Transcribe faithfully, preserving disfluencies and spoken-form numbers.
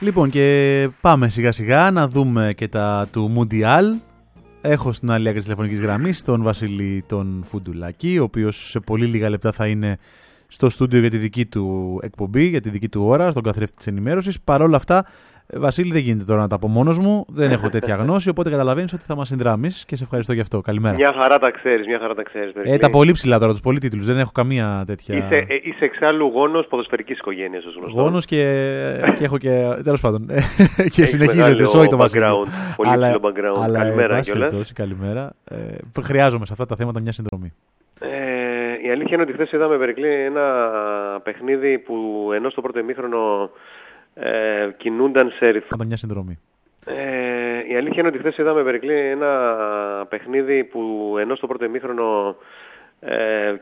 Λοιπόν, και πάμε σιγά σιγά να δούμε και τα του Μουντιάλ. Έχω στην άλλη άκρη της τηλεφωνικής γραμμής τον Βασίλη τον Φουντουλάκη, ο οποίος σε πολύ λίγα λεπτά θα είναι στο στούντιο για τη δική του εκπομπή, για τη δική του ώρα, στον καθρέφτη της ενημέρωσης. Παρ' όλα αυτά, Βασίλη, δεν γίνεται τώρα να τα πω μόνος μου, δεν έχω τέτοια γνώση, οπότε καταλαβαίνεις ότι θα μας συνδράμεις και σε ευχαριστώ γι' αυτό. Καλημέρα. Μια χαρά τα ξέρεις, μια χαρά τα ξέρεις. Ε, τα πολύ ψηλά τώρα, τους πολύ τίτλους, δεν έχω καμία τέτοια. Είσαι, ε, είσαι εξάλλου γόνος ποδοσφαιρικής οικογένειας, ως γνωστό. Γόνος και, και έχω και. Τέλος πάντων. Και συνεχίζεται, σόι το Βασίλη. Πολύ ψηλό background. Αλλά, καλημέρα κιόλας. Καλημέρα. Ε, χρειάζομαι σε αυτά τα θέματα μια συνδρομή. Ε, η αλήθεια είναι ότι χθες είδαμε, Περικλή, ένα παιχνίδι που ενώ στο πρώτο ημίχρονο ε, κινούνταν σε ρυθμό. Μια συνδρομή. Ε, η αλήθεια είναι ότι χθες είδαμε, Περικλή, ένα παιχνίδι που ενώ στο πρώτο ημίχρονο ε,